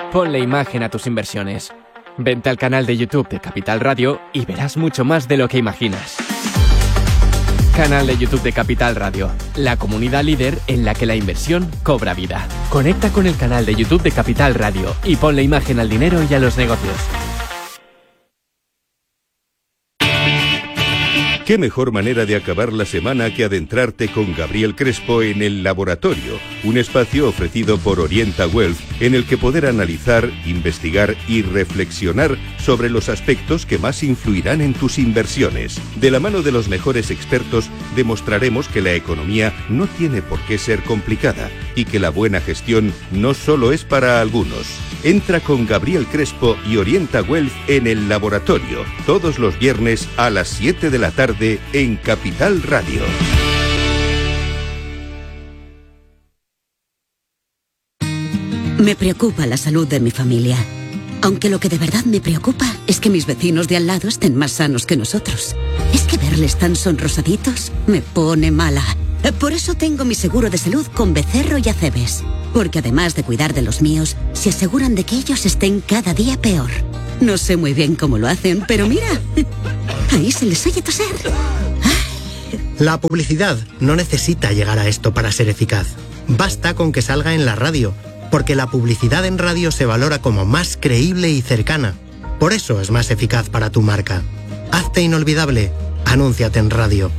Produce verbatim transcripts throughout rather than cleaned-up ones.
Ponle imagen a tus inversiones. Vente al canal de YouTube de Capital Radio y verás mucho más de lo que imaginas. Canal de YouTube de Capital Radio, la comunidad líder en la que la inversión cobra vida. Conecta con el canal de YouTube de Capital Radio y ponle imagen al dinero y a los negocios. ¿Qué mejor manera de acabar la semana que adentrarte con Gabriel Crespo en El Laboratorio, un espacio ofrecido por Orienta Wealth en el que poder analizar, investigar y reflexionar sobre los aspectos que más influirán en tus inversiones? De la mano de los mejores expertos demostraremos que la economía no tiene por qué ser complicada y que la buena gestión no solo es para algunos. Entra con Gabriel Crespo y Orienta Wealth en El Laboratorio, todos los viernes a las siete de la tarde en Capital Radio. Me preocupa la salud de mi familia. Aunque lo que de verdad me preocupa es que mis vecinos de al lado estén más sanos que nosotros. Es que verles tan sonrosaditos me pone mala. Por eso tengo mi seguro de salud con Becerro y Acebes. Porque además de cuidar de los míos, se aseguran de que ellos estén cada día peor. No sé muy bien cómo lo hacen, pero mira, ahí se les oye toser. La publicidad no necesita llegar a esto para ser eficaz. Basta con que salga en la radio, porque la publicidad en radio se valora como más creíble y cercana. Por eso es más eficaz para tu marca. Hazte inolvidable. Anúnciate en radio.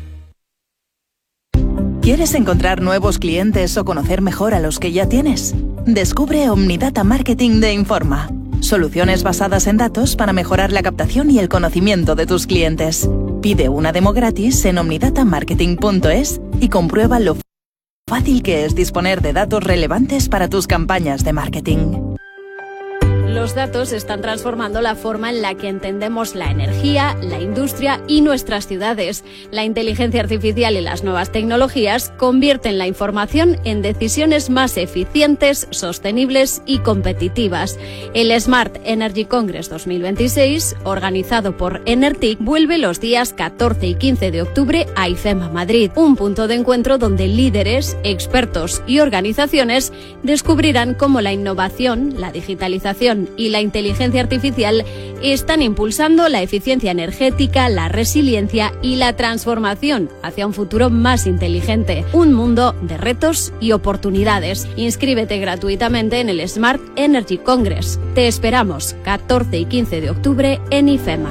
¿Quieres encontrar nuevos clientes o conocer mejor a los que ya tienes? Descubre Omnidata Marketing de Informa. Soluciones basadas en datos para mejorar la captación y el conocimiento de tus clientes. Pide una demo gratis en omnidata marketing punto es y comprueba lo fácil que es disponer de datos relevantes para tus campañas de marketing. Los datos están transformando la forma en la que entendemos la energía, la industria y nuestras ciudades. La inteligencia artificial y las nuevas tecnologías convierten la información en decisiones más eficientes, sostenibles y competitivas. El Smart Energy Congress dos mil veintiséis, organizado por Enertic, vuelve los días catorce y quince de octubre a IFEMA Madrid, un punto de encuentro donde líderes, expertos y organizaciones descubrirán cómo la innovación, la digitalización y la inteligencia artificial están impulsando la eficiencia energética, la resiliencia y la transformación hacia un futuro más inteligente. Un mundo de retos y oportunidades. Inscríbete gratuitamente en el Smart Energy Congress. Te esperamos catorce y quince de octubre en IFEMA.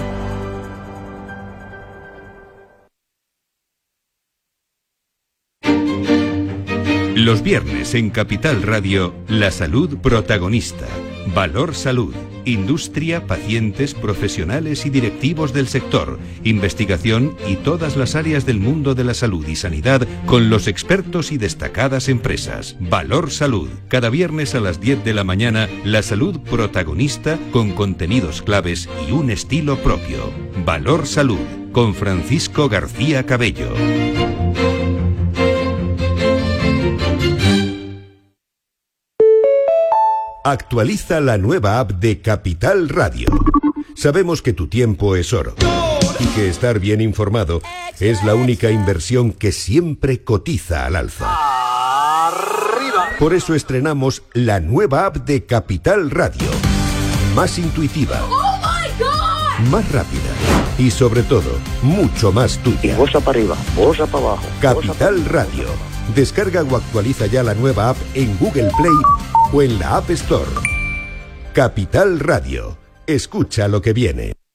Los viernes en Capital Radio, la salud protagonista. Valor Salud. Industria, pacientes, profesionales y directivos del sector. Investigación y todas las áreas del mundo de la salud y sanidad con los expertos y destacadas empresas. Valor Salud. Cada viernes a las diez de la mañana, la salud protagonista con contenidos claves y un estilo propio. Valor Salud. Con Francisco García Cabello. Actualiza la nueva app de Capital Radio. Sabemos que tu tiempo es oro y que estar bien informado es la única inversión que siempre cotiza al alza. Por eso estrenamos la nueva app de Capital Radio. Más intuitiva, más rápida y sobre todo, mucho más tuya. Bolsa para arriba, bolsa para abajo. Capital Radio. Descarga o actualiza ya la nueva app en Google Play o en la App Store. Capital Radio. Escucha lo que viene.